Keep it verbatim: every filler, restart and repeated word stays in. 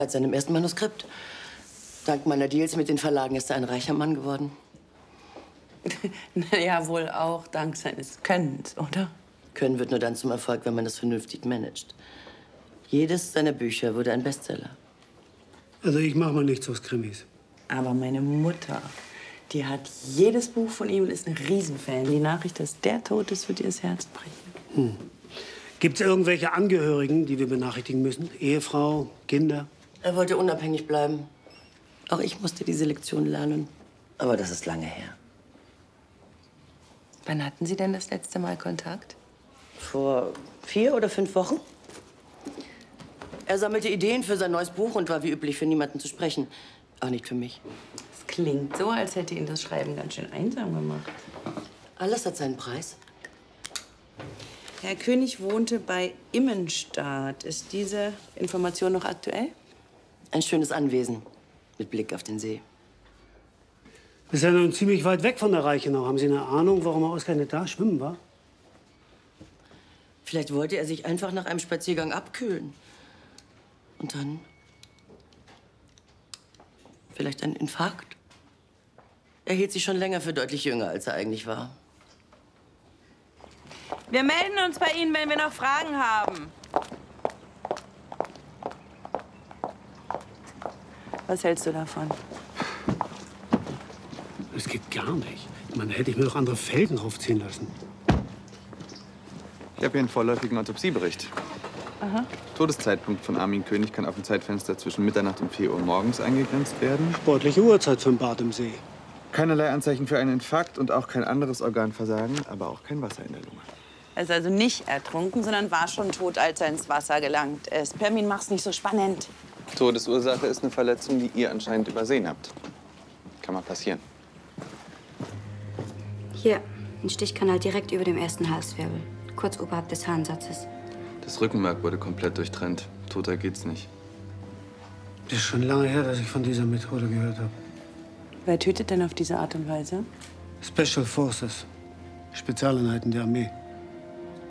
Seit seinem ersten Manuskript. Dank meiner Deals mit den Verlagen ist er ein reicher Mann geworden. Naja, wohl auch dank seines Könnens, oder? Können wird nur dann zum Erfolg, wenn man das vernünftig managt. Jedes seiner Bücher wurde ein Bestseller. Also ich mache mal nichts aus Krimis. Aber meine Mutter, die hat jedes Buch von ihm und ist ein Riesenfan. Die Nachricht, dass der tot ist, wird ihr das Herz brechen. Hm. Gibt es irgendwelche Angehörigen, die wir benachrichtigen müssen? Ehefrau, Kinder? Er wollte unabhängig bleiben. Auch ich musste diese Lektion lernen. Aber das ist lange her. Wann hatten Sie denn das letzte Mal Kontakt? Vor vier oder fünf Wochen. Er sammelte Ideen für sein neues Buch und war wie üblich für niemanden zu sprechen. Auch nicht für mich. Es klingt so, als hätte ihn das Schreiben ganz schön einsam gemacht. Alles hat seinen Preis. Herr König wohnte bei Immenstadt. Ist diese Information noch aktuell? Ein schönes Anwesen mit Blick auf den See. Ist ja nun ziemlich weit weg von der Reichenau. Haben Sie eine Ahnung, warum er ausgerechnet da schwimmen war? Vielleicht wollte er sich einfach nach einem Spaziergang abkühlen. Und dann vielleicht ein Infarkt. Er hielt sich schon länger für deutlich jünger, als er eigentlich war. Wir melden uns bei Ihnen, wenn wir noch Fragen haben. Was hältst du davon? Das geht gar nicht. Ich meine, da hätte ich mir doch andere Felgen aufziehen lassen. Ich habe hier einen vorläufigen Autopsiebericht. Aha. Todeszeitpunkt von Armin König kann auf ein Zeitfenster zwischen Mitternacht und vier Uhr morgens eingegrenzt werden. Sportliche Uhrzeit für ein Bad im See. Keinerlei Anzeichen für einen Infarkt und auch kein anderes Organversagen, aber auch kein Wasser in der Lunge. Er ist also nicht ertrunken, sondern war schon tot, als er ins Wasser gelangt ist. Permin, mach's nicht so spannend. Todesursache ist eine Verletzung, die ihr anscheinend übersehen habt. Kann mal passieren. Hier, ein Stichkanal direkt über dem ersten Halswirbel, kurz oberhalb des Harnsatzes. Das Rückenmark wurde komplett durchtrennt. Toter geht's nicht. Das ist schon lange her, dass ich von dieser Methode gehört habe. Wer tötet denn auf diese Art und Weise? Special Forces, Spezialeinheiten der Armee.